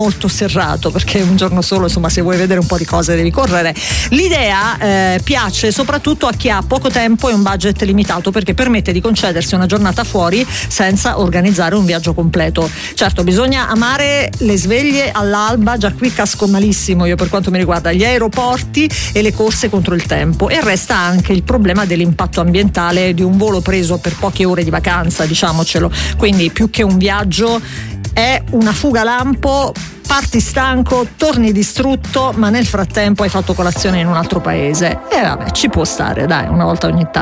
molto serrato, perché un giorno solo, insomma, se vuoi vedere un po' di cose devi correre. L'idea piace soprattutto a chi ha poco tempo e un budget limitato, perché permette di concedersi una giornata fuori senza organizzare un viaggio completo. Certo, bisogna amare le sveglie all'alba, già qui casco malissimo io per quanto mi riguarda gli aeroporti e le corse contro il tempo, e resta anche il problema dell'impatto ambientale di un volo preso per poche ore di vacanza, diciamocelo. Quindi più che un viaggio è una fuga lampo, parti stanco, torni distrutto, ma nel frattempo hai fatto colazione in un altro paese, e vabbè, ci può stare, dai, una volta ogni tanto.